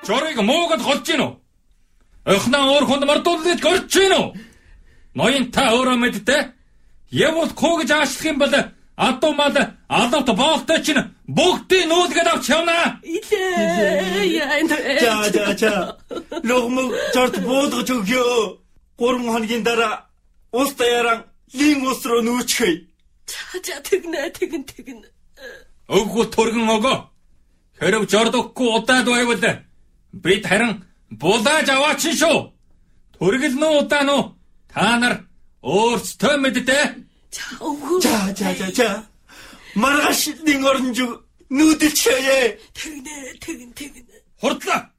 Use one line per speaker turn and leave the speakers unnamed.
Жорыг муугад холж гин үү? Охноо өөр хүнд мартуулж горч гин үү? Ноён та өөрөө мэддэ. Явуул куу гэж аашлах юм бол адуу мал алавт боолтой чинь бүгдийг нүүлгээд авч явна.
За. Логмог чорт буудгаж өгөө. 3 хоногийн дараа ус даяараа лин ус руу нүүчхэй.
За тэгнэ.
Өгөө төргөн өгөө. Хэрв жордохгүй удаад байвал бид харин булааж аваач шүү. Төргөл нүү удаа нүү. Та нар өөрсдөө мэддэ.
За. Маргааш лин оронж нүүдэлчээ.
Тэгнэ.
Хурдлаа.